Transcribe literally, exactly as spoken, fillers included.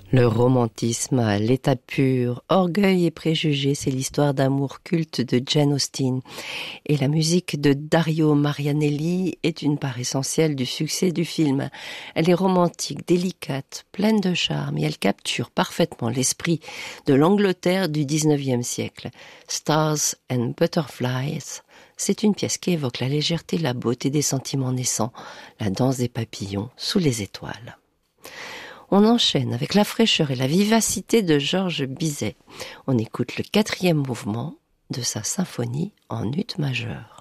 Le romantisme à l'état pur, orgueil et préjugés, c'est l'histoire d'amour culte de Jane Austen. Et la musique de Dario Marianelli est une part essentielle du succès du film. Elle est romantique, délicate, pleine de charme et elle capture parfaitement l'esprit de l'Angleterre du dix-neuvième siècle. Stars and Butterflies, c'est une pièce qui évoque la légèreté, la beauté des sentiments naissants, la danse des papillons sous les étoiles. On enchaîne avec la fraîcheur et la vivacité de Georges Bizet. On écoute le quatrième mouvement de sa symphonie en ut majeur.